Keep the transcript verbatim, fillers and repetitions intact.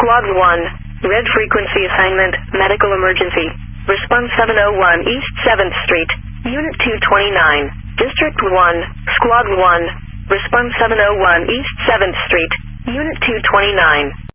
Squad one, red frequency assignment, medical emergency. Response seven oh one East seventh Street, Unit two twenty-nine, District one, Squad one. Response seven oh one East seventh Street, Unit two twenty-nine.